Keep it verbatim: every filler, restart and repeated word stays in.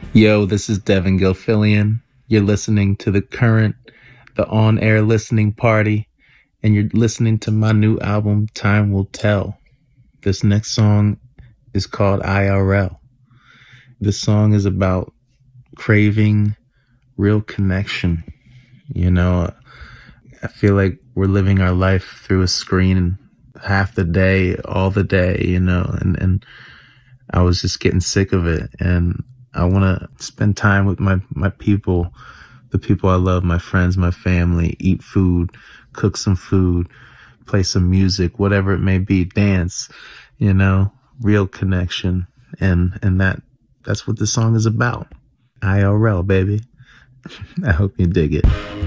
Yo, this is Devin Gilfillian. You're listening to the current, the on-air listening party, and you're listening to my new album, Time Will Tell. This next song is called I R L. This song is about craving real connection. You know, I feel like we're living our life through a screen half the day, all the day, you know, and, and I was just getting sick of it. And I want to spend time with my, my people, the people I love, my friends, my family, eat food, cook some food, play some music, whatever it may be, dance, you know, real connection. And, and that, that's what this song is about. I R L, baby. I hope you dig it.